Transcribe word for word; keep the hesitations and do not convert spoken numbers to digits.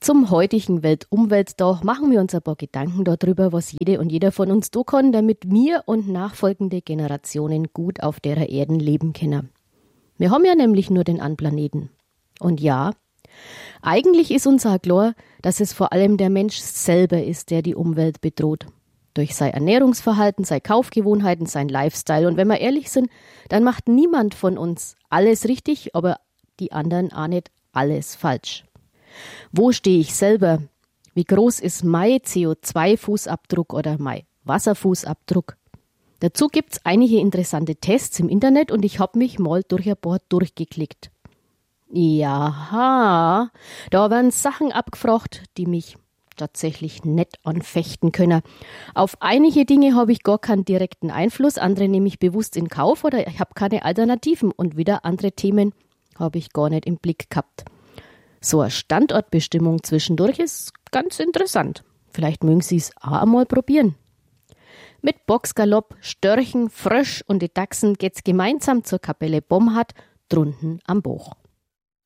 Zum heutigen Weltumwelttag machen wir uns ein paar Gedanken darüber, was jede und jeder von uns tun kann, damit wir und nachfolgende Generationen gut auf der Erde leben können. Wir haben ja nämlich nur den einen Planeten. Und ja, eigentlich ist uns auch klar, dass es vor allem der Mensch selber ist, der die Umwelt bedroht. Durch sein Ernährungsverhalten, seine Kaufgewohnheiten, sein Lifestyle. Und wenn wir ehrlich sind, dann macht niemand von uns alles richtig, aber die anderen auch nicht alles falsch. Wo stehe ich selber? Wie groß ist mein C O zwei Fußabdruck oder mein Wasserfußabdruck? Dazu gibt es einige interessante Tests im Internet und ich habe mich mal durch ein paar durchgeklickt. Jaha, da werden Sachen abgefragt, die mich tatsächlich nicht anfechten können. Auf einige Dinge habe ich gar keinen direkten Einfluss, andere nehme ich bewusst in Kauf oder ich habe keine Alternativen und wieder andere Themen habe ich gar nicht im Blick gehabt. So eine Standortbestimmung zwischendurch ist ganz interessant. Vielleicht mögen Sie es auch einmal probieren. Mit Boxgalopp, Störchen, Frösch und die Dachsen geht's gemeinsam zur Kapelle Bomhard drunten am Bach.